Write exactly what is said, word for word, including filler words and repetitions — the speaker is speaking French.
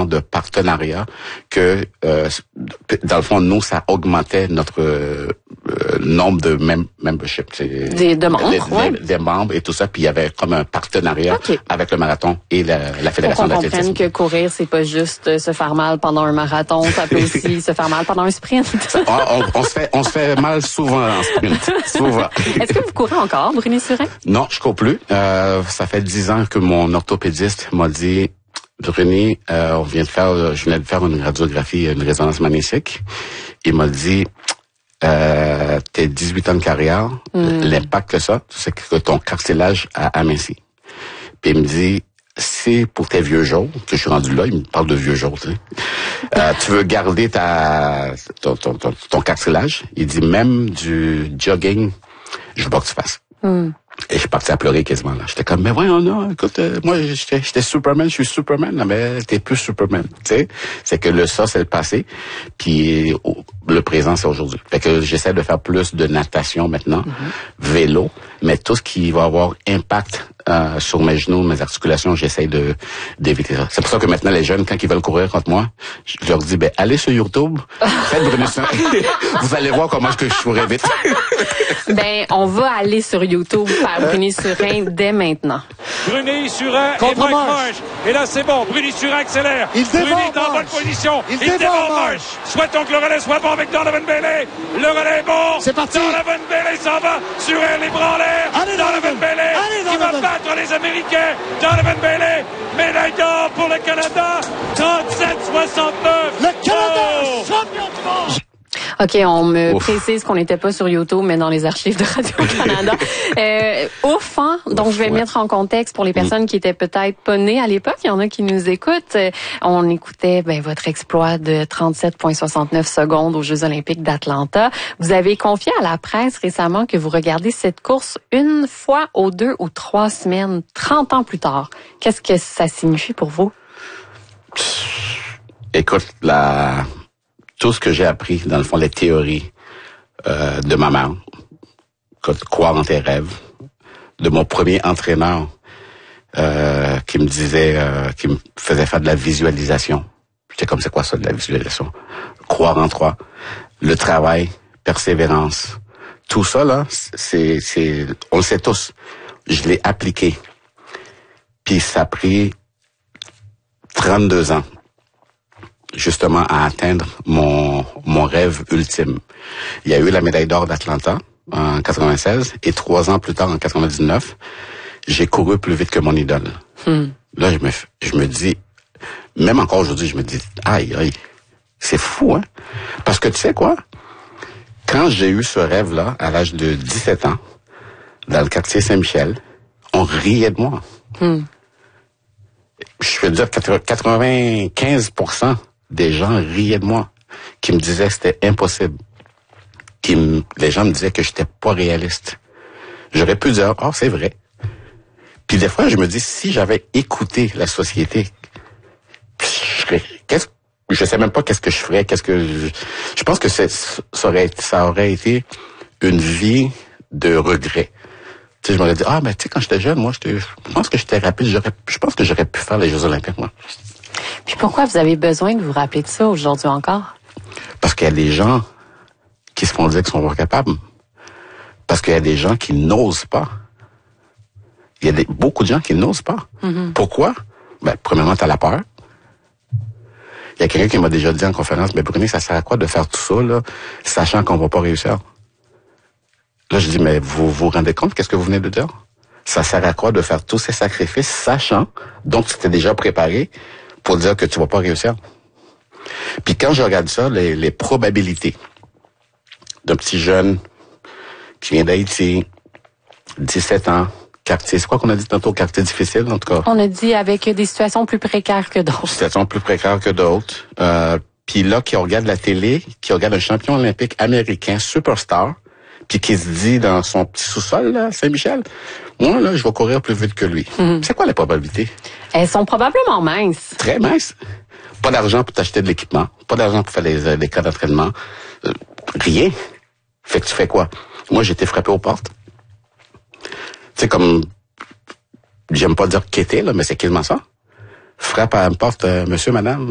genre de partenariat que, euh, dans le fond, nous, ça augmentait notre euh, nombre de mem- membership. Des, de membres, des, ouais. des, des membres et tout ça. Puis il y avait comme un partenariat okay. avec le marathon et la, la Fédération d'athlétisme. Faut qu'on comprenne que courir, c'est pas juste se faire mal pendant un marathon, ça peut aussi se faire mal pendant un sprint. on, on, on, se fait, on se fait mal souvent en sprint. Souvent. Est-ce que vous courez encore, Bruni-Surin? Non, je cours plus. Euh, ça fait dix ans que mon orthopédiste m'a dit, Bruni, euh, on vient de faire, je venais de faire une radiographie, une résonance magnétique. Il m'a dit, euh, t'es dix-huit ans de carrière, mm. l'impact que ça, c'est que ton cartilage a aminci. Puis il me dit, c'est pour tes vieux jours, que je suis rendu là, il me parle de vieux jours, tu sais. Euh, tu veux garder ta, ton, ton, ton, ton cartilage. Il dit, même du jogging, je veux pas que tu fasses. Mm. Et je suis parti à pleurer quasiment là. J'étais comme, mais voyons, non, écoute, euh, moi, j'étais, j'étais Superman, je suis Superman, non, mais t'es plus Superman, tu sais. C'est que le ça, c'est le passé, puis le présent, c'est aujourd'hui. Fait que j'essaie de faire plus de natation maintenant, mm-hmm. vélo, mais tout ce qui va avoir impact euh, sur mes genoux, mes articulations, j'essaie de d'éviter ça. C'est pour ça que maintenant, les jeunes, quand ils veulent courir contre moi, je leur dis, ben, allez sur YouTube, faites Bruni-Surin, vous allez voir comment je, je courais vite. Ben, on va aller sur YouTube faire Bruni-Surin dès maintenant. Bruni-Surin et Mike Marsh. Et là, c'est bon. Bruni-Surin accélère. Il Bruni est en bonne position. Il, Il dévore Marsh. Souhaitons que le relais soit bon avec Donovan Bailey. Le relais est bon. C'est parti. Donovan Bailey s'en va. Surin les bras en l'air. Allez, Donovan, Donovan Bailey Allez, qui Donovan. va battre les Américains. Donovan Bailey. Médaille d'or pour le Canada. trente-sept soixante-neuf. Le Canada, oh. champion du monde. OK, on me Ouf. précise qu'on n'était pas sur YouTube, mais dans les archives de Radio-Canada. euh, ouf, hein? Donc, Ouf, je vais ouais. mettre en contexte pour les personnes mmh. qui étaient peut-être pas nées à l'époque. Il y en a qui nous écoutent. On écoutait ben, votre exploit de trente-sept virgule soixante-neuf secondes aux Jeux olympiques d'Atlanta. Vous avez confié à la presse récemment que vous regardez cette course une fois aux deux ou trois semaines, trente ans plus tard. Qu'est-ce que ça signifie pour vous? Écoute, la... tout ce que j'ai appris, dans le fond, les théories euh, de ma mère, croire en tes rêves, de mon premier entraîneur euh, qui me disait, euh, qui me faisait faire de la visualisation. J'étais comme, c'est quoi ça, de la visualisation? Croire en toi, le travail, persévérance, tout ça, là, c'est, c'est, on le sait tous. Je l'ai appliqué. Puis ça a pris trente-deux ans. Justement à atteindre mon mon rêve ultime. Il y a eu la médaille d'or d'Atlanta en quatre-vingt-seize et trois ans plus tard en quatre-vingt-dix-neuf, j'ai couru plus vite que mon idole. Hmm. Là je me je me dis, même encore aujourd'hui je me dis, aïe aïe, c'est fou hein. Parce que tu sais quoi, quand j'ai eu ce rêve là à l'âge de dix-sept ans dans le quartier Saint-Michel, on riait de moi. Hmm. Je veux dire quatre-vingt-quinze pour cent des gens riaient de moi, qui me disaient que c'était impossible. Qui me, les gens me disaient que j'étais pas réaliste. J'aurais pu dire, oh, c'est vrai. Puis des fois, je me dis, si j'avais écouté la société, je serais, qu'est-ce, je sais même pas qu'est-ce que je ferais, qu'est-ce que je, je pense que c'est, ça aurait, ça aurait été une vie de regret. Tu sais, je m'aurais dit, ah, ben, tu sais, quand j'étais jeune, moi, j'étais, je pense que j'étais rapide, j'aurais, je pense que j'aurais pu faire les Jeux olympiques, moi. Puis pourquoi vous avez besoin de vous rappeler de ça aujourd'hui encore? Parce qu'il y a des gens qui se font dire qu'ils sont pas capables. Parce qu'il y a des gens qui n'osent pas. Il y a des, beaucoup de gens qui n'osent pas. Mm-hmm. Pourquoi? Ben, premièrement, t'as la peur. Il y a quelqu'un qui m'a déjà dit en conférence, mais Bruni, ça sert à quoi de faire tout ça, là, sachant qu'on va pas réussir? Là, je dis, mais vous vous rendez compte, qu'est-ce que vous venez de dire? Ça sert à quoi de faire tous ces sacrifices, sachant, donc tu t'es déjà préparé pour dire que tu vas pas réussir? Puis quand je regarde ça, les, les probabilités d'un petit jeune qui vient d'Haïti, dix-sept ans, quartier, c'est quoi qu'on a dit tantôt, quartier difficile, en tout cas? On a dit avec des situations plus précaires que d'autres. Situations plus précaires que d'autres. Euh, puis là, qui regarde la télé, qui regarde un champion olympique américain, superstar, puis qui se dit dans son petit sous-sol, là, Saint-Michel, moi, là, je vais courir plus vite que lui. Mm-hmm. C'est quoi les probabilités? Elles sont probablement minces. Très minces. Pas d'argent pour t'acheter de l'équipement, pas d'argent pour faire les, les cas d'entraînement, euh, rien. Fait que tu fais quoi? Moi, j'ai été frappé aux portes. Tu sais, comme, j'aime pas dire quêter, là, mais c'est quasiment ça. Frappe à une porte, euh, monsieur, madame,